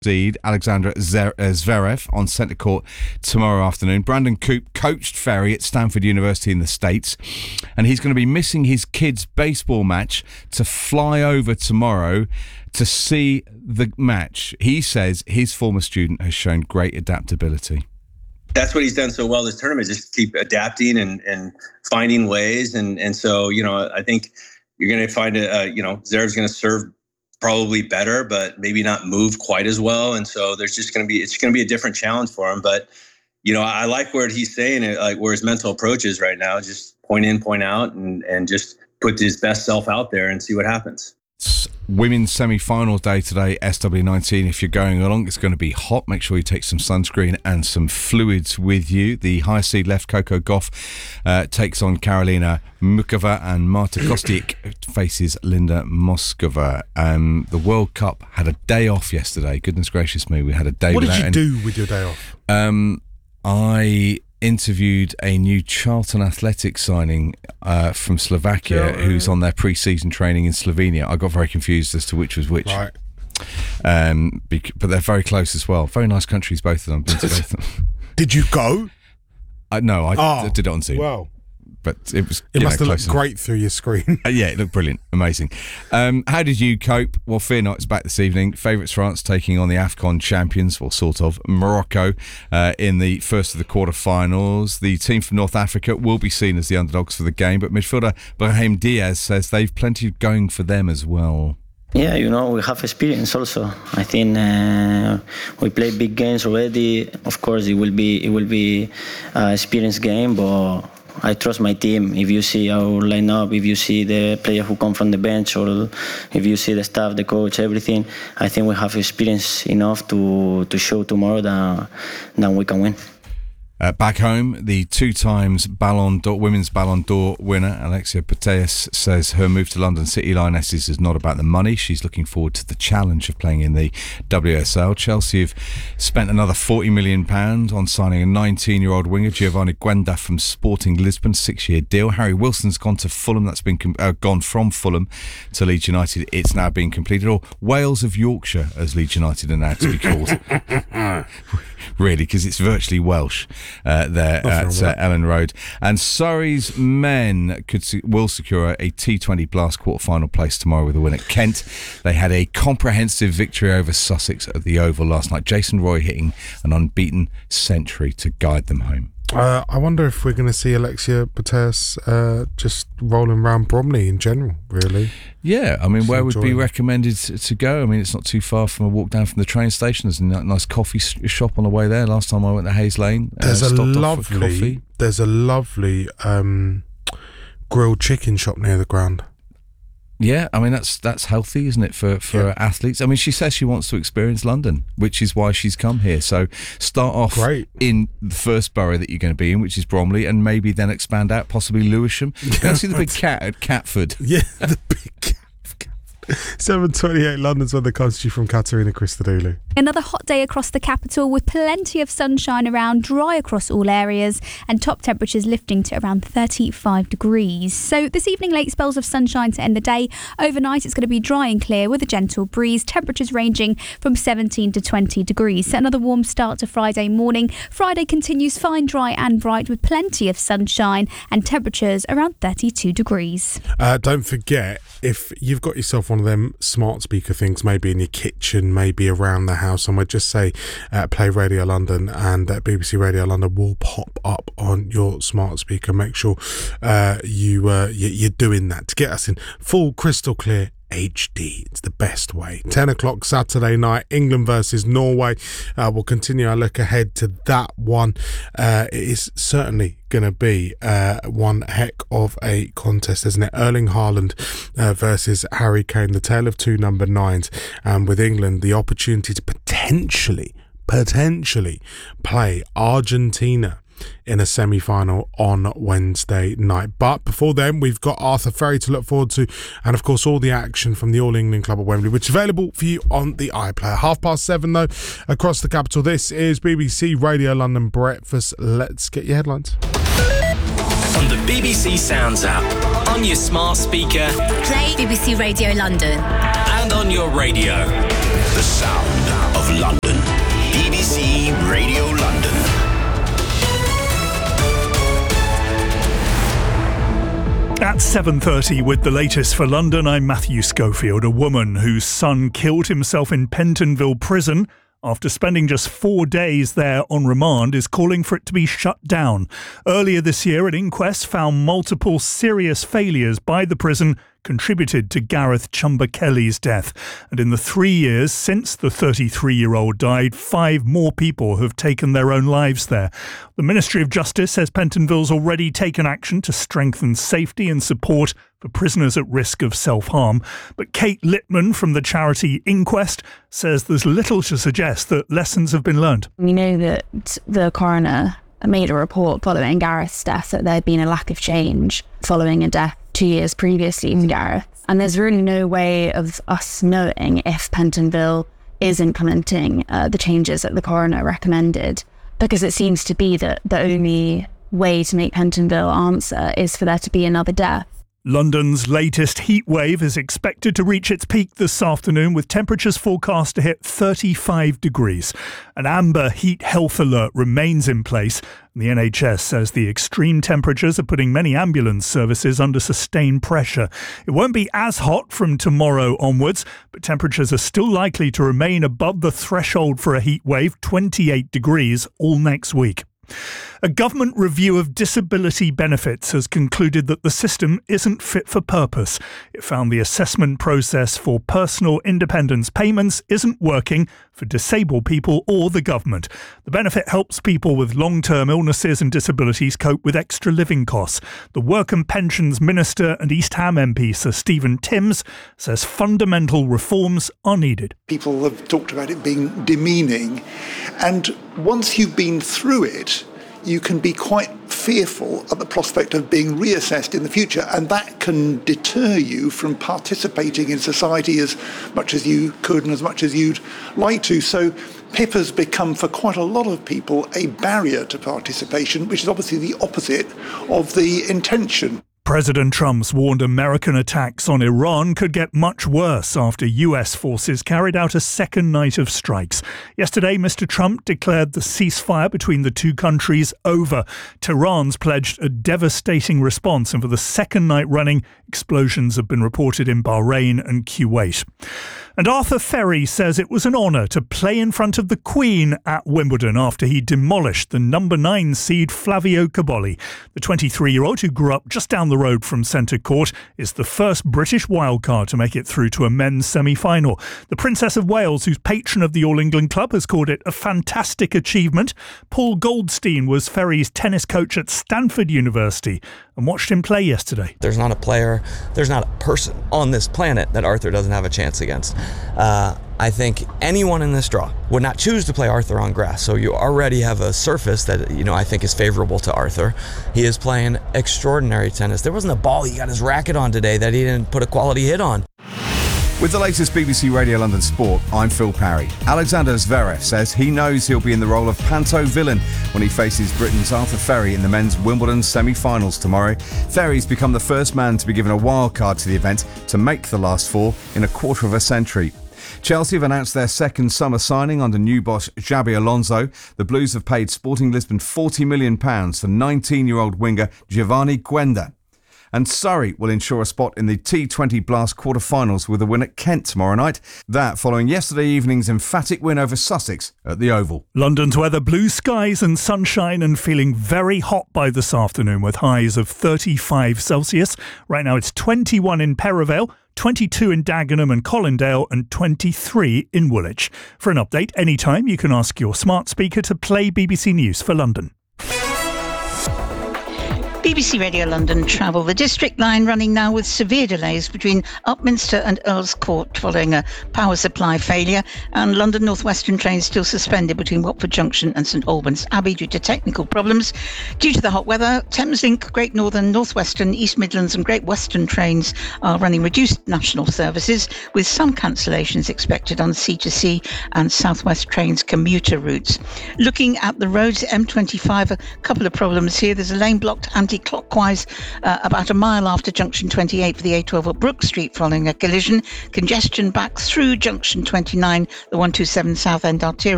Indeed, Alexander Zverev on centre court tomorrow afternoon. Brandon Coop coached Ferry at Stanford University in the States, and he's going to be missing his kids' baseball match to fly over tomorrow to see the match. He says his former student has shown great adaptability. That's what he's done so well this tournament, just keep adapting and finding ways. And so, I think you're going to find, Zverev's going to serve probably better, but maybe not move quite as well. And so it's going to be a different challenge for him. But, I like where he's saying it, like where his mental approach is right now, just point in, point out, and just put his best self out there and see what happens. It's women's semi-final day today, SW19. If you're going along, it's going to be hot. Make sure you take some sunscreen and some fluids with you. The high seed left Coco Gauff takes on Karolina Muchova, and Marta Kostyuk faces Linda Moskova. The World Cup had a day off yesterday. Goodness gracious me, we had a day. What did you do with your day off? I interviewed a new Charlton Athletic signing from Slovakia who's on their pre-season training in Slovenia. I got very confused as to which was which. Right. But they're very close as well. Very nice countries, both of them. Been to both of them. Did you go? No, I did it on Zoom. Well, but it was. It must have looked great through your screen. Yeah, it looked brilliant, amazing. How did you cope? Well, fear not, it's back this evening. Favourites France taking on the AFCON champions, or sort of, Morocco, in the first of the quarterfinals. The team from North Africa will be seen as the underdogs for the game, but midfielder Brahim Diaz says they've plenty going for them as well. Yeah, we have experience also. I think we played big games already. Of course, it will be an experience game, but I trust my team. If you see our lineup, if you see the player who come from the bench, or if you see the staff, the coach, everything, I think we have experience enough to show tomorrow that we can win. Back home, the two times women's Ballon d'Or winner, Alexia Putellas, says her move to London City Lionesses is not about the money. She's looking forward to the challenge of playing in the WSL. Chelsea have spent another £40 million on signing a 19-year-old winger, Giovanni Guenda, from Sporting Lisbon, 6-year deal. Harry Wilson's gone to Fulham. That's been gone from Fulham to Leeds United. It's now being completed. Or Wales of Yorkshire, as Leeds United are now to be called. Really, because it's virtually Welsh. There at Ellen Road. And Surrey's men will secure a T20 Blast quarter-final place tomorrow with a win at Kent. They had a comprehensive victory over Sussex at the Oval last night. Jason Roy hitting an unbeaten century to guide them home. I wonder if we're going to see Alexia Putellas just rolling around Bromley in general, really. Yeah, I mean, where would be recommended to go? I mean, it's not too far from a walk down from the train station. There's a nice coffee shop on the way there. Last time I went to Hayes Lane, there's a lovely grilled chicken shop near the ground. Yeah, I mean, that's healthy, isn't it, for athletes? I mean, she says she wants to experience London, which is why she's come here. So start off in the first borough that you're going to be in, which is Bromley, and maybe then expand out, possibly Lewisham. Go see the big cat at Catford. Yeah, the big cat. 7:28 London's weather comes to you from Katerina Christodoulou. Another hot day across the capital with plenty of sunshine around, dry across all areas, and top temperatures lifting to around 35 degrees. So this evening, late spells of sunshine to end the day. Overnight, it's going to be dry and clear with a gentle breeze. Temperatures ranging from 17 to 20 degrees. So another warm start to Friday morning. Friday continues fine, dry and bright with plenty of sunshine and temperatures around 32 degrees. Don't forget, if you've got yourself one of them smart speaker things, maybe in your kitchen, maybe around the house somewhere, just say play Radio London, and BBC Radio London will pop up on your smart speaker. Make sure you're doing that to get us in full crystal clear HD. It's the best way. 10 o'clock Saturday night, England versus Norway. We'll continue our look ahead to that one. It is certainly going to be one heck of a contest, isn't it? Erling Haaland versus Harry Kane, the tale of two number 9s, and with England the opportunity to potentially play Argentina in a semi-final on Wednesday night. But before then, we've got Arthur Ferry to look forward to, and of course all the action from the All England Club at Wembley, which is available for you on the iPlayer. 7:30 though across the capital. This is BBC Radio London Breakfast. Let's get your headlines. On the BBC Sounds app, on your smart speaker, play BBC Radio London, and on your radio. The sound of London. BBC Radio London. At 7:30 with the latest for London, I'm Matthew Schofield. A woman whose son killed himself in Pentonville prison after spending just 4 days there on remand is calling for it to be shut down. Earlier this year, an inquest found multiple serious failures by the prison contributed to Gareth Chumba Kelly's death. And in the 3 years since the 33-year-old died, 5 more people have taken their own lives there. The Ministry of Justice says Pentonville's already taken action to strengthen safety and support for prisoners at risk of self-harm. But Kate Littman from the charity Inquest says there's little to suggest that lessons have been learned. We know that the coroner made a report following Gareth's death that there had been a lack of change following a death 2 years previously to Gareth. And there's really no way of us knowing if Pentonville is implementing the changes that the coroner recommended, because it seems to be that the only way to make Pentonville answer is for there to be another death. London's latest heat wave is expected to reach its peak this afternoon, with temperatures forecast to hit 35 degrees. An amber heat health alert remains in place. The NHS says the extreme temperatures are putting many ambulance services under sustained pressure. It won't be as hot from tomorrow onwards, but temperatures are still likely to remain above the threshold for a heat wave, 28 degrees, all next week. A government review of disability benefits has concluded that the system isn't fit for purpose. It found the assessment process for personal independence payments isn't working for disabled people or the government. The benefit helps people with long-term illnesses and disabilities cope with extra living costs. The Work and Pensions Minister and East Ham MP Sir Stephen Timms says fundamental reforms are needed. People have talked about it being demeaning, and once you've been through it, you can be quite fearful at the prospect of being reassessed in the future, and that can deter you from participating in society as much as you could and as much as you'd like to. So PIP has become, for quite a lot of people, a barrier to participation, which is obviously the opposite of the intention. President Trump's warned American attacks on Iran could get much worse after US forces carried out a second night of strikes. Yesterday, Mr. Trump declared the ceasefire between the two countries over. Tehran's pledged a devastating response, and for the second night running, explosions have been reported in Bahrain and Kuwait. And Arthur Ferry says it was an honour to play in front of the Queen at Wimbledon after he demolished the number 9 seed Flavio Cobolli. The 23-year-old, who grew up just down the road from Centre Court, is the first British wildcard to make it through to a men's semi-final. The Princess of Wales, who's patron of the All England Club, has called it a fantastic achievement. Paul Goldstein was Ferry's tennis coach at Stanford University and watched him play yesterday. There's not a player, there's not a person on this planet that Arthur doesn't have a chance against. I think anyone in this draw would not choose to play Arthur on grass. So you already have a surface that, I think is favorable to Arthur. He is playing extraordinary tennis. There wasn't a ball he got his racket on today that he didn't put a quality hit on. With the latest BBC Radio London Sport, I'm Phil Parry. Alexander Zverev says he knows he'll be in the role of panto villain when he faces Britain's Arthur Ferry in the men's Wimbledon semi-finals tomorrow. Ferry's become the first man to be given a wild card to the event to make the last 4 in a quarter of a century. Chelsea have announced their second summer signing under new boss Xabi Alonso. The Blues have paid Sporting Lisbon £40 million for 19-year-old winger Giovanni Guenda. And Surrey will ensure a spot in the T20 Blast quarter-finals with a win at Kent tomorrow night. That following yesterday evening's emphatic win over Sussex at the Oval. London's weather, blue skies and sunshine, and feeling very hot by this afternoon with highs of 35 Celsius. Right now it's 21 in Perivale, 22 in Dagenham and Colindale, and 23 in Woolwich. For an update anytime, you can ask your smart speaker to play BBC News for London. BBC Radio London travel. The District Line running now with severe delays between Upminster and Earls Court following a power supply failure, and London North Western trains still suspended between Watford Junction and St Albans Abbey due to technical problems. Due to the hot weather, Thameslink, Great Northern, North Western, East Midlands and Great Western trains are running reduced national services, with some cancellations expected on C2C and South West Trains commuter routes. Looking at the roads, M25, a couple of problems here. There's a lane blocked anti clockwise about a mile after junction 28 for the A12 at Brook Street following a collision. Congestion back through junction 29, the 127 Southend arterial